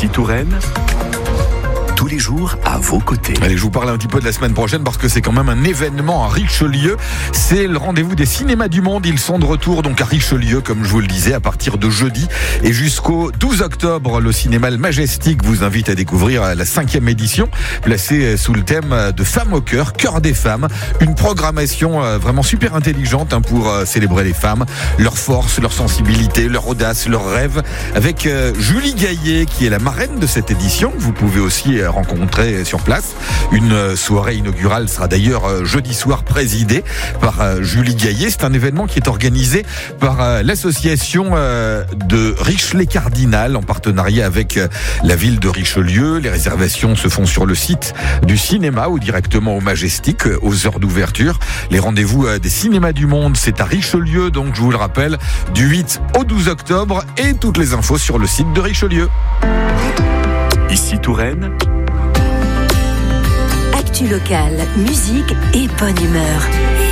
Ici Touraine, tous les jours à vos côtés. Allez, je vous parle un petit peu de la semaine prochaine parce que c'est quand même un événement à Richelieu. C'est le rendez-vous des cinémas du monde. Ils sont de retour donc à Richelieu, comme je vous le disais, à partir de jeudi et jusqu'au 12 octobre. Le cinéma Le Majestic vous invite à découvrir la 5e édition, placée sous le thème de Femmes au cœur, cœur des femmes. Une programmation vraiment super intelligente pour célébrer les femmes, leur force, leur sensibilité, leur audace, leurs rêves. Avec Julie Gaillet, qui est la marraine de cette édition. Vous pouvez aussi rencontrer sur place. Une soirée inaugurale sera d'ailleurs jeudi soir présidée par Julie Gaillet. C'est un événement qui est organisé par l'association de Richelieu-Cardinal en partenariat avec la ville de Richelieu. Les réservations se font sur le site du cinéma ou directement au Majestic aux heures d'ouverture. Les rendez-vous des cinémas du monde, c'est à Richelieu, donc je vous le rappelle, du 8 au 12 octobre et toutes les infos sur le site de Richelieu. Ici Touraine, Actu locale, musique et bonne humeur.